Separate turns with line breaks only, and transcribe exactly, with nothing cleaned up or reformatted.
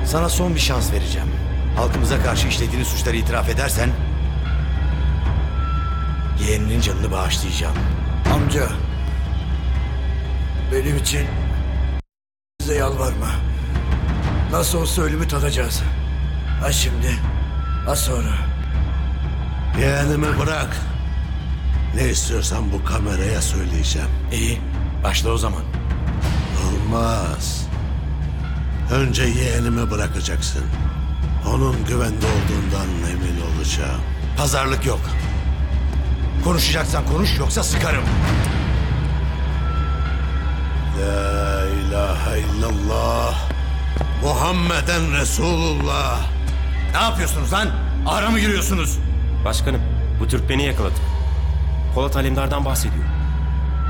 Sana son bir şans vereceğim. Halkımıza karşı işlediğini suçları itiraf edersen... yeğeninin canını bağışlayacağım.
Amca, benim için bize yalvarma. Nasıl olsa ölümü tadacağız. Ha şimdi, ha sonra.
Yeğenimi bırak. Ne istiyorsan bu kameraya söyleyeceğim.
İyi, başla o zaman.
Olmaz. Önce yeğenimi bırakacaksın. Onun güvende olduğundan emin olacağım.
Pazarlık yok. Konuşacaksan konuş, yoksa sıkarım.
La ilahe illallah. Muhammeden Resulullah.
Ne yapıyorsunuz lan? Ağra mı giriyorsunuz?
Başkanım, bu Türk beni yakaladı. Polat Alemdar'dan bahsediyor.